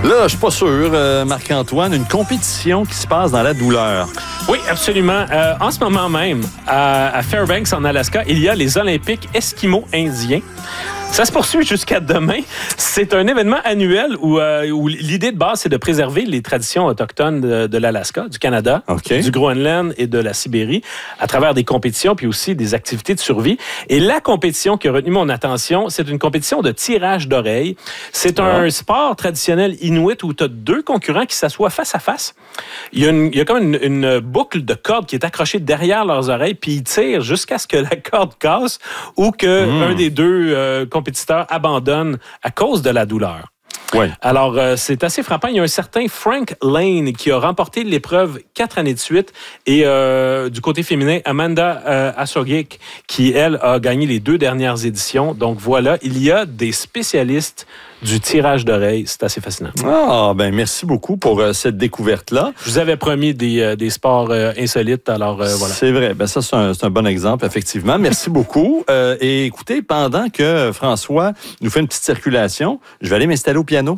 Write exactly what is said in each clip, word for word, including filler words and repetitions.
Là, je suis pas sûr, euh, Marc-Antoine, une compétition qui se passe dans la douleur. Oui, absolument. Euh, en ce moment même, à, à Fairbanks, en Alaska, il y a les Olympiques Esquimaux indiens. Ça se poursuit jusqu'à demain. C'est un événement annuel où, euh, où l'idée de base, c'est de préserver les traditions autochtones de, de l'Alaska, du Canada, okay. du Groenland et de la Sibérie à travers des compétitions puis aussi des activités de survie. Et la compétition qui a retenu mon attention, c'est une compétition de tirage d'oreilles. C'est ah. un sport traditionnel inuit où tu as deux concurrents qui s'assoient face à face. Il y a, une, il y a comme une, une boucle de corde qui est accrochée derrière leurs oreilles puis ils tirent jusqu'à ce que la corde casse ou que mmh. un des deux euh, compétiteurs abandonne à cause de la douleur. Oui. Alors, euh, c'est assez frappant. Il y a un certain Frank Lane qui a remporté l'épreuve quatre années de suite et euh, du côté féminin, Amanda euh, Asogik qui, elle, a gagné les deux dernières éditions. Donc voilà, il y a des spécialistes du tirage d'oreilles. C'est assez fascinant. Ah, ben merci beaucoup pour euh, cette découverte-là. Je vous avais promis des, euh, des sports euh, insolites, alors euh, voilà. C'est vrai. Ben ça, c'est un, c'est un bon exemple, effectivement. Merci beaucoup. Euh, et écoutez, pendant que François nous fait une petite circulation, je vais aller m'installer au piano.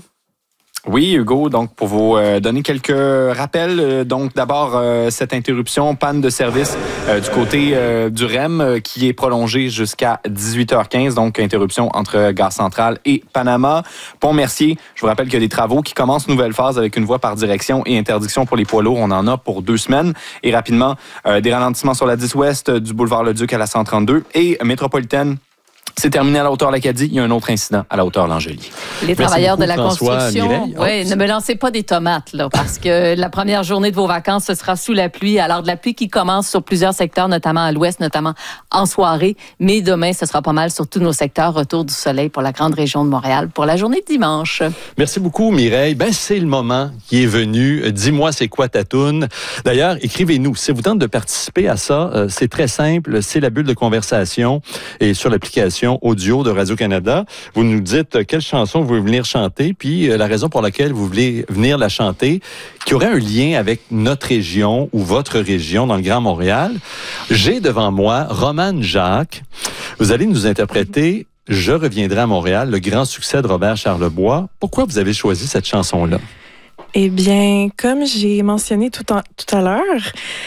Oui, Hugo, donc pour vous euh, donner quelques rappels, euh, donc d'abord euh, cette interruption, panne de service euh, du côté euh, du R E M euh, qui est prolongée jusqu'à dix-huit heures quinze, donc interruption entre Gare Centrale et Panama. Pont-Mercier, je vous rappelle qu'il y a des travaux qui commencent nouvelle phase avec une voie par direction et interdiction pour les poids lourds. On en a pour deux semaines. Et rapidement, euh, des ralentissements sur la dix ouest, du boulevard Le Duc à la cent trente-deux et métropolitaine. C'est terminé à la hauteur l'Acadie. Il y a un autre incident à la hauteur l'Angélie. Les travailleurs beaucoup, de la François, construction, oui, ne me lancez pas des tomates, là, parce que la première journée de vos vacances, ce sera sous la pluie. Alors, de la pluie qui commence sur plusieurs secteurs, notamment à l'ouest, notamment en soirée. Mais demain, ce sera pas mal sur tous nos secteurs. Retour du soleil pour la grande région de Montréal pour la journée de dimanche. Merci beaucoup, Mireille. Ben, c'est le moment qui est venu. Dis-moi, c'est quoi ta toune? D'ailleurs, écrivez-nous. Si vous tentez de participer à ça, euh, c'est très simple. C'est la bulle de conversation et sur l'application audio de Radio-Canada. Vous nous dites quelle chanson vous voulez venir chanter, puis la raison pour laquelle vous voulez venir la chanter, qui aurait un lien avec notre région ou votre région dans le Grand Montréal. J'ai devant moi Romane Jacques. Vous allez nous interpréter « Je reviendrai à Montréal », le grand succès de Robert Charlebois. Pourquoi vous avez choisi cette chanson-là? Eh bien, comme j'ai mentionné tout, en, tout à l'heure,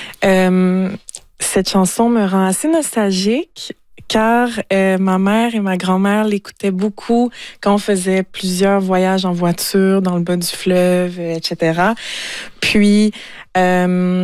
euh, cette chanson me rend assez nostalgique car euh, ma mère et ma grand-mère l'écoutaient beaucoup quand on faisait plusieurs voyages en voiture dans le bas du fleuve, et cetera. Puis, euh,